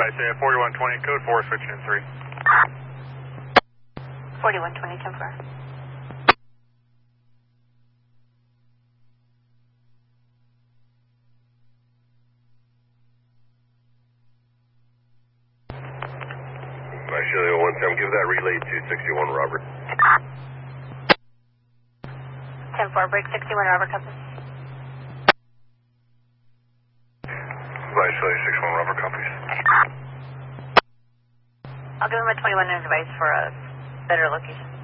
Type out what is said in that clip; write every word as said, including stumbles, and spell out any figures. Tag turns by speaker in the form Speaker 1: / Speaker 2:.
Speaker 1: advice, uh, forty-one twenty, code four, switching in three.
Speaker 2: forty-one twenty, ten four.
Speaker 3: Chile one seven, give that relay to sixty-one Robert.
Speaker 2: ten four, break sixty-one Robert, copy.
Speaker 3: Vice Chile sixty-one Robert, copies.
Speaker 2: I'll give him a twenty-one device for a better location.